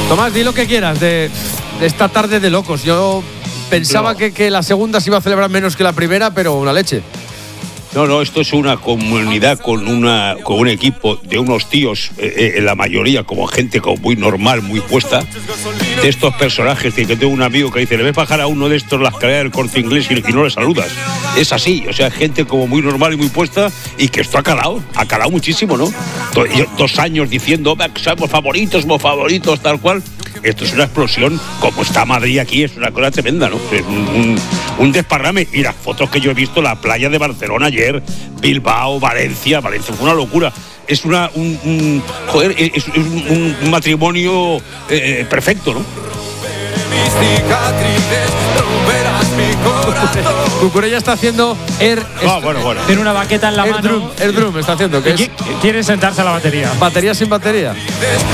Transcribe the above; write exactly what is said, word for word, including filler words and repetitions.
Tomás, di lo que quieras de, de esta tarde de locos. Yo pensaba no. que, que la segunda se iba a celebrar menos que la primera, pero una leche. No, no, esto es una comunidad con una con un equipo de unos tíos, eh, eh, la mayoría como gente como muy normal, muy puesta, de estos personajes. Que tengo un amigo que dice, le ves bajar a uno de estos la escalera del Corte Inglés y, y no le saludas. Es así, o sea, gente como muy normal y muy puesta, y que esto ha calado, ha calado muchísimo, ¿no? Do, yo, dos años diciendo, somos favoritos, somos favoritos, tal cual. Esto es una explosión, como está Madrid aquí, es una cosa tremenda, ¿no? Es un, un, un desparrame. Y las fotos que yo he visto, la playa de Barcelona ayer, Bilbao, Valencia, Valencia fue una locura. Es una, un, un joder, es, es un, un matrimonio eh, perfecto, ¿no? Cucurella está haciendo air, ah, bueno, bueno. Tiene una baqueta en la air mano. Drum, air drum está haciendo. ¿Qué es? Quiere sentarse a la batería. Batería sin batería.